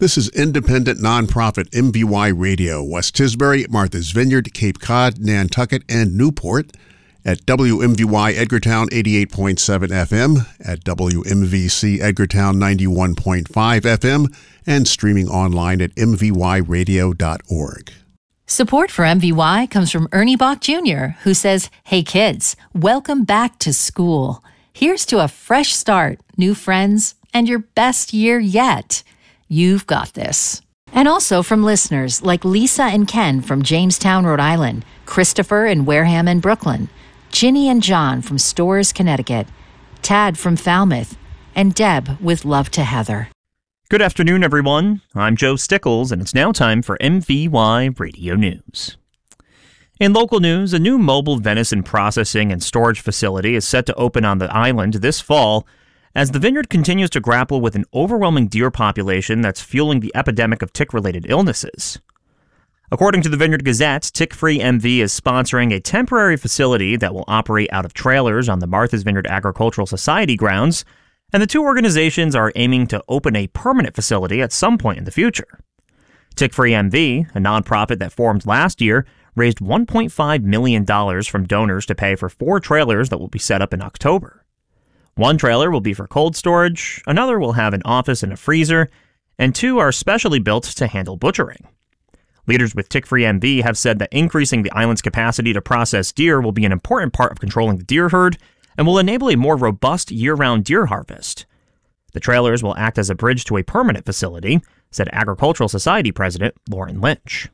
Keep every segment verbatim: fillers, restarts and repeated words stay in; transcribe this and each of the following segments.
This is independent nonprofit M V Y Radio, West Tisbury, Martha's Vineyard, Cape Cod, Nantucket, and Newport, at W M V Y Edgartown eighty-eight point seven F M, at W M V C Edgartown ninety-one point five F M, and streaming online at m v y radio dot org. Support for M V Y comes from Ernie Bach Junior, who says, "Hey kids, welcome back to school. Here's to a fresh start, new friends, and your best year yet. You've got this." And also from listeners like Lisa and Ken from Jamestown, Rhode Island, Christopher in Wareham and Brooklyn, Ginny and John from Storrs, Connecticut, Tad from Falmouth, and Deb with love to Heather. Good afternoon, everyone. I'm Joe Stickles, and it's now time for M V Y Radio News. In local news, a new mobile venison processing and storage facility is set to open on the island this fall as the vineyard continues to grapple with an overwhelming deer population that's fueling the epidemic of tick-related illnesses. According to the Vineyard Gazette, Tick-Free M V is sponsoring a temporary facility that will operate out of trailers on the Martha's Vineyard Agricultural Society grounds, and the two organizations are aiming to open a permanent facility at some point in the future. Tick-Free M V, a nonprofit that formed last year, raised one point five million dollars from donors to pay for four trailers that will be set up in October. One trailer will be for cold storage, another will have an office and a freezer, and two are specially built to handle butchering. Leaders with Tick-Free M V have said that increasing the island's capacity to process deer will be an important part of controlling the deer herd and will enable a more robust year-round deer harvest. The trailers will act as a bridge to a permanent facility, said Agricultural Society President Lauren Lynch.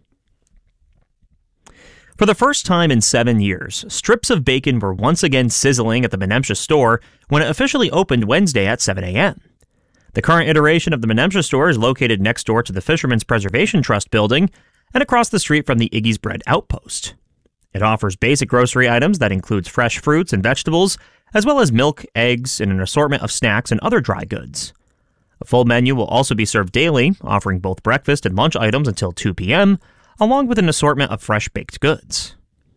For the first time in seven years, strips of bacon were once again sizzling at the Menemsha store when it officially opened Wednesday at seven a.m. The current iteration of the Menemsha store is located next door to the Fishermen's Preservation Trust building and across the street from the Iggy's Bread Outpost. It offers basic grocery items that includes fresh fruits and vegetables, as well as milk, eggs, and an assortment of snacks and other dry goods. A full menu will also be served daily, offering both breakfast and lunch items until two p.m., along with an assortment of fresh baked goods.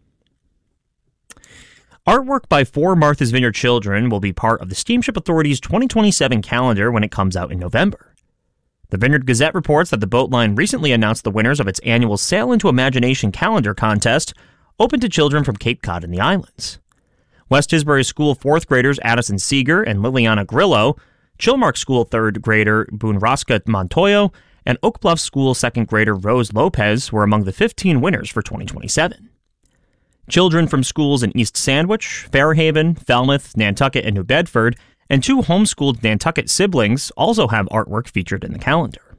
Artwork by four Martha's Vineyard children will be part of the Steamship Authority's twenty twenty-seven calendar when it comes out in November. The Vineyard Gazette reports that the boat line recently announced the winners of its annual Sail into Imagination calendar contest, open to children from Cape Cod and the islands. West Tisbury School fourth graders Addison Seeger and Liliana Grillo, Chilmark School third grader Bunraska Montoyo, and Oak Bluff School second grader Rose Lopez were among the fifteen winners for twenty twenty-seven. Children from schools in East Sandwich, Fairhaven, Falmouth, Nantucket, and New Bedford, and two homeschooled Nantucket siblings also have artwork featured in the calendar.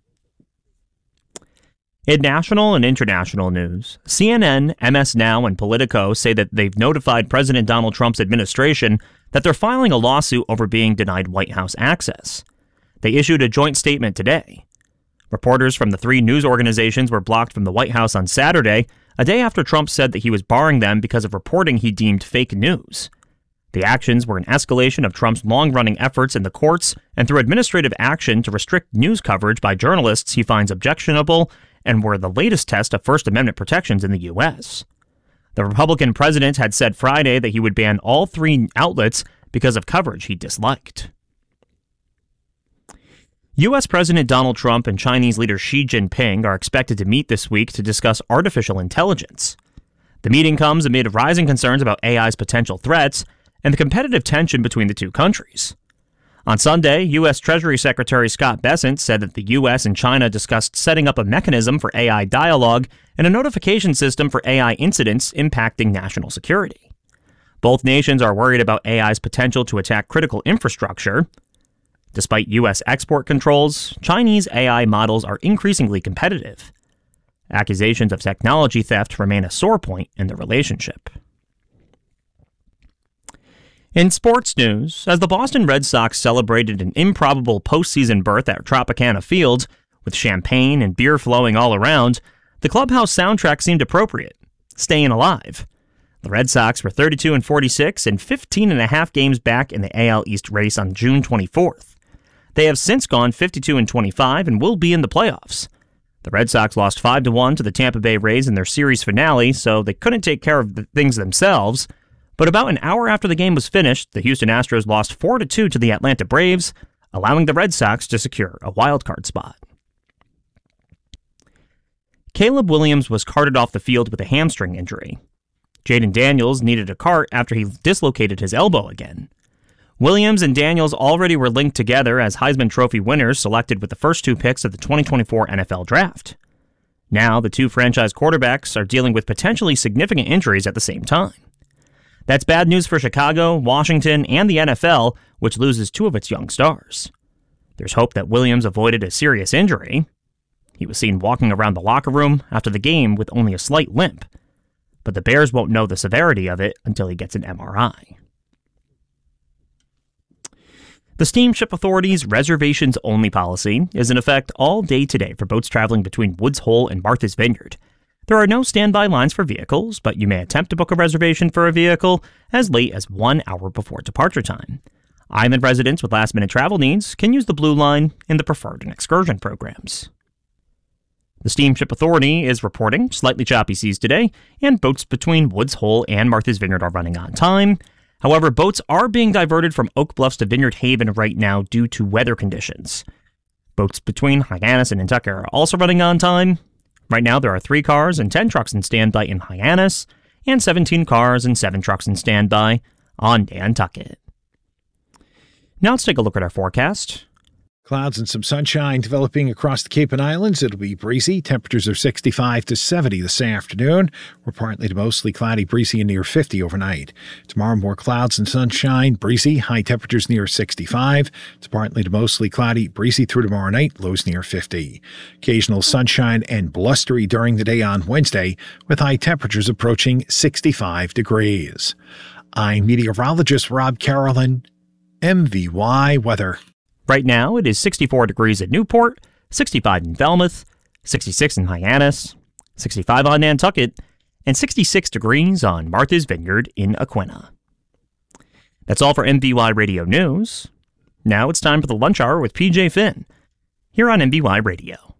In national and international news, C N N, M S Now, and Politico say that they've notified President Donald Trump's administration that they're filing a lawsuit over being denied White House access. They issued a joint statement today. Reporters from the three news organizations were blocked from the White House on Saturday, a day after Trump said that he was barring them because of reporting he deemed fake news. The actions were an escalation of Trump's long-running efforts in the courts and through administrative action to restrict news coverage by journalists he finds objectionable and were the latest test of First Amendment protections in the U S. The Republican president had said Friday that he would ban all three outlets because of coverage he disliked. U S. President Donald Trump and Chinese leader Xi Jinping are expected to meet this week to discuss artificial intelligence. The meeting comes amid rising concerns about A I's potential threats and the competitive tension between the two countries. On Sunday, U S. Treasury Secretary Scott Bessent said that the U S and China discussed setting up a mechanism for A I dialogue and a notification system for A I incidents impacting national security. Both nations are worried about A I's potential to attack critical infrastructure. Despite U S export controls, Chinese A I models are increasingly competitive. Accusations of technology theft remain a sore point in the relationship. In sports news, as the Boston Red Sox celebrated an improbable postseason berth at Tropicana Field, with champagne and beer flowing all around, the clubhouse soundtrack seemed appropriate, Staying Alive. The Red Sox were thirty-two and forty-six and fifteen and a half games back in the A L East race on June twenty-fourth. They have since gone fifty-two and twenty-five and will be in the playoffs. The Red Sox lost five to one to the Tampa Bay Rays in their series finale, so they couldn't take care of the things themselves. But about an hour after the game was finished, the Houston Astros lost four to two to the Atlanta Braves, allowing the Red Sox to secure a wildcard spot. Caleb Williams was carted off the field with a hamstring injury. Jaden Daniels needed a cart after he dislocated his elbow again. Williams and Daniels already were linked together as Heisman Trophy winners selected with the first two picks of the twenty twenty-four N F L Draft. Now, the two franchise quarterbacks are dealing with potentially significant injuries at the same time. That's bad news for Chicago, Washington, and the N F L, which loses two of its young stars. There's hope that Williams avoided a serious injury. He was seen walking around the locker room after the game with only a slight limp, but the Bears won't know the severity of it until he gets an M R I. The Steamship Authority's reservations-only policy is in effect all day today for boats traveling between Woods Hole and Martha's Vineyard. There are no standby lines for vehicles, but you may attempt to book a reservation for a vehicle as late as one hour before departure time. Island residents with last-minute travel needs can use the Blue Line in the Preferred and Excursion programs. The Steamship Authority is reporting slightly choppy seas today, and boats between Woods Hole and Martha's Vineyard are running on time. However, boats are being diverted from Oak Bluffs to Vineyard Haven right now due to weather conditions. Boats between Hyannis and Nantucket are also running on time. Right now, there are three cars and ten trucks in standby in Hyannis, and seventeen cars and seven trucks in standby on Nantucket. Now let's take a look at our forecast. Clouds and some sunshine developing across the Cape and Islands. It'll be breezy. Temperatures are sixty-five to seventy this afternoon. We're partly to mostly cloudy, breezy, and near fifty overnight. Tomorrow, more clouds and sunshine, breezy, high temperatures near sixty-five. It's partly to mostly cloudy, breezy through tomorrow night, lows near fifty. Occasional sunshine and blustery during the day on Wednesday, with high temperatures approaching sixty-five degrees. I'm meteorologist Rob Carolyn, M V Y Weather. Right now, it is sixty-four degrees at Newport, sixty-five in Falmouth, sixty-six in Hyannis, sixty-five on Nantucket, and sixty-six degrees on Martha's Vineyard in Aquinnah. That's all for M V Y Radio News. Now it's time for the lunch hour with P J Finn, here on M V Y Radio.